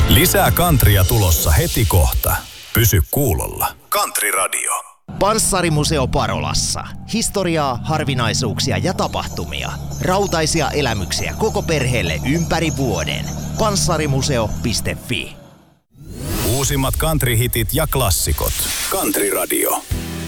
Lisää Countrya tulossa heti kohta. Pysy kuulolla. Country Radio. Panssarimuseo Parolassa. Historiaa, harvinaisuuksia ja tapahtumia. Rautaisia elämyksiä koko perheelle ympäri vuoden. Panssarimuseo.fi. Uusimmat country-hitit ja klassikot. Country Radio.